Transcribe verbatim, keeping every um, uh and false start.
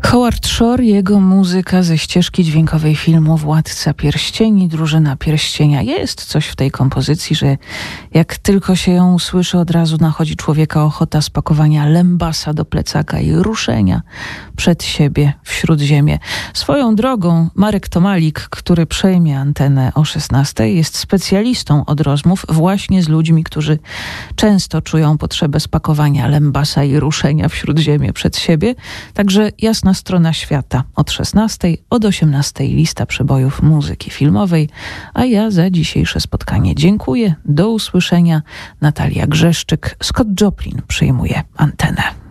Howard Shore, jego muzyka ze ścieżki dźwiękowej filmu Władca Pierścieni, Drużyna Pierścienia. Jest coś w tej kompozycji, że jak tylko się ją usłyszy, od razu nachodzi człowieka ochota spakowania lembasa do plecaka i ruszenia przed siebie w Śródziemie. Swoją drogą Marek Tomalik, który przejmie antenę o szesnastej, jest specjalistą od rozmów właśnie z ludźmi, którzy często czują potrzebę spakowania lembasa i ruszenia w Śródziemie przed siebie. Także jasna strona świata od szesnastej, od osiemnastej lista przebojów muzyki filmowej, a ja za dzisiejsze spotkanie dziękuję. Do usłyszenia. Natalia Grzeszczyk, Scott Joplin przejmuje antenę.